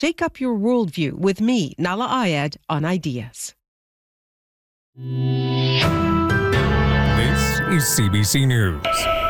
Shake up your worldview with me, Nala Ayed, on Ideas. This is CBC News.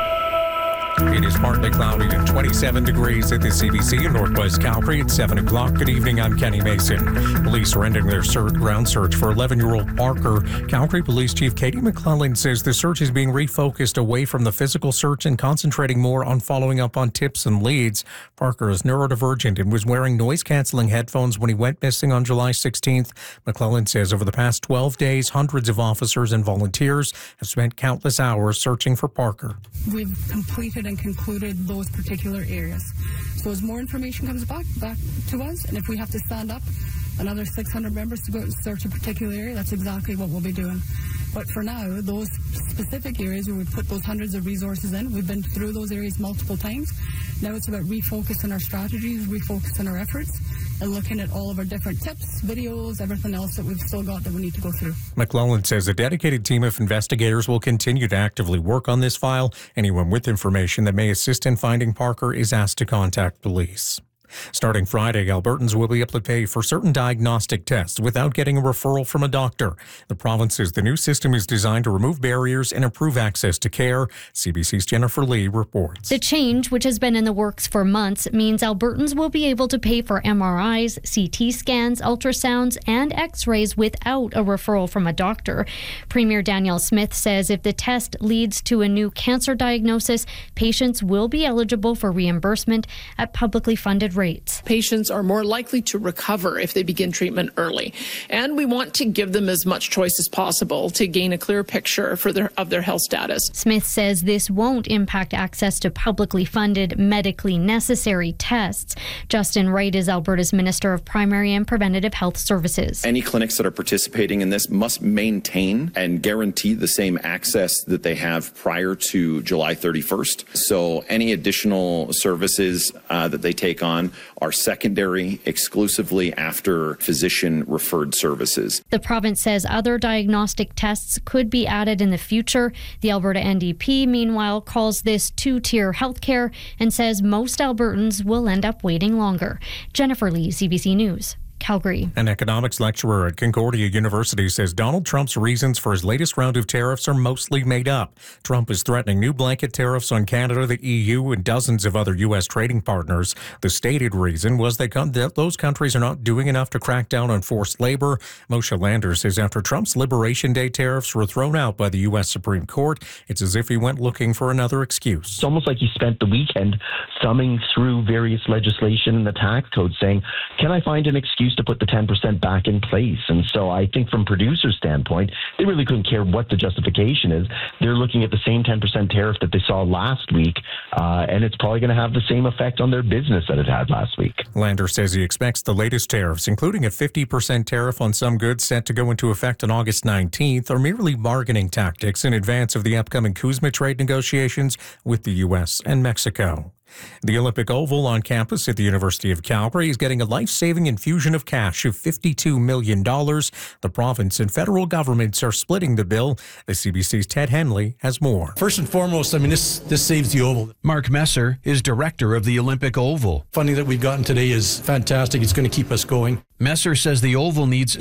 It is partly cloudy and 27 degrees at the CBC in Northwest Calgary at 7 o'clock. Good evening, I'm Kenny Mason. Police are ending their ground search for 11-year-old Parker. Calgary Police Chief Katie McClellan says the search is being refocused away from the physical search and concentrating more on following up on tips and leads. Parker is neurodivergent and was wearing noise-canceling headphones when he went missing on July 16th. McClellan says over the past 12 days, hundreds of officers and volunteers have spent countless hours searching for Parker. We've completed and concluded those particular areas. So as more information comes back to us, and if we have to stand up another 600 members to go out and search a particular area, that's exactly what we'll be doing. But for now, those specific areas where we put those hundreds of resources in, we've been through those areas multiple times. Now it's about refocusing our strategies, refocusing our efforts, and looking at all of our different tips, videos, everything else that we've still got that we need to go through. McClellan says a dedicated team of investigators will continue to actively work on this file. Anyone with information that may assist in finding Parker is asked to contact police. Starting Friday, Albertans will be able to pay for certain diagnostic tests without getting a referral from a doctor. The province says the new system is designed to remove barriers and improve access to care. CBC's Jennifer Lee reports. The change, which has been in the works for months, means Albertans will be able to pay for MRIs, CT scans, ultrasounds, and X-rays without a referral from a doctor. Premier Danielle Smith says if the test leads to a new cancer diagnosis, patients will be eligible for reimbursement at publicly funded rates. Patients are more likely to recover if they begin treatment early. And we want to give them as much choice as possible to gain a clear picture of their health status. Smith says this won't impact access to publicly funded, medically necessary tests. Justin Wright is Alberta's Minister of Primary and Preventative Health Services. Any clinics that are participating in this must maintain and guarantee the same access that they have prior to July 31st. So any additional services that they take on are secondary exclusively after physician-referred services. The province says other diagnostic tests could be added in the future. The Alberta NDP, meanwhile, calls this two-tier healthcare and says most Albertans will end up waiting longer. Jennifer Lee, CBC News. Calgary. An economics lecturer at Concordia University says Donald Trump's reasons for his latest round of tariffs are mostly made up. Trump is threatening new blanket tariffs on Canada, the EU, and dozens of other U.S. trading partners. The stated reason was that those countries are not doing enough to crack down on forced labor. Moshe Lander says after Trump's Liberation Day tariffs were thrown out by the U.S. Supreme Court, it's as if he went looking for another excuse. It's almost like he spent the weekend thumbing through various legislation in the tax code saying, can I find an excuse to put the 10% back in place? And so I think from producers' standpoint, they really couldn't care what the justification is. They're looking at the same 10% tariff that they saw last week, and it's probably going to have the same effect on their business that it had last week. Lander says he expects the latest tariffs, including a 50% tariff on some goods set to go into effect on August 19th, are merely bargaining tactics in advance of the upcoming CUSMA trade negotiations with the U.S. and Mexico. The Olympic Oval on campus at the University of Calgary is getting a life-saving infusion of cash of $52 million. The province and federal governments are splitting the bill. The CBC's Ted Henley has more. First and foremost, this saves the Oval. Mark Messer is director of the Olympic Oval. Funding that we've gotten today is fantastic. It's going to keep us going. Messer says the Oval needs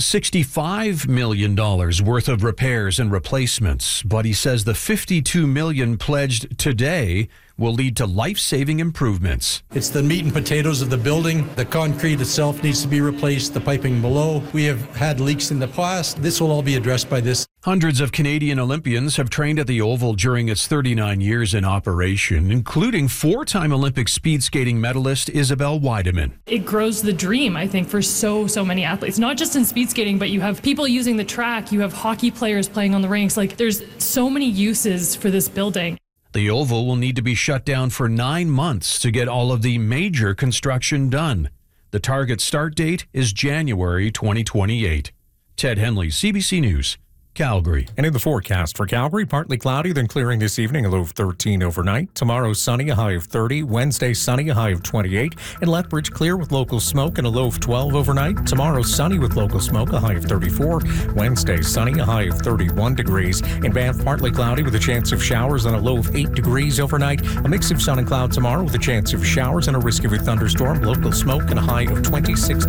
$65 million worth of repairs and replacements, but he says the $52 million pledged today will lead to life-saving improvements. It's the meat and potatoes of the building. The concrete itself needs to be replaced, the piping below. We have had leaks in the past. This will all be addressed by this. Hundreds of Canadian Olympians have trained at the Oval during its 39 years in operation, including four-time Olympic speed skating medalist Isabel Weideman. It grows the dream, I think, for so many athletes, not just in speed skating, but you have people using the track, you have hockey players playing on the rinks. Like, there's so many uses for this building. The Oval will need to be shut down for 9 months to get all of the major construction done. The target start date is January 2028. Ted Henley, CBC News, Calgary. And in the forecast for Calgary, partly cloudy, then clearing this evening, a low of 13 overnight. Tomorrow, sunny, a high of 30. Wednesday, sunny, a high of 28. In Lethbridge, clear with local smoke and a low of 12 overnight. Tomorrow, sunny with local smoke, a high of 34. Wednesday, sunny, a high of 31 degrees. In Banff, partly cloudy with a chance of showers and a low of 8 degrees overnight. A mix of sun and cloud tomorrow with a chance of showers and a risk of a thunderstorm. Local smoke and a high of 26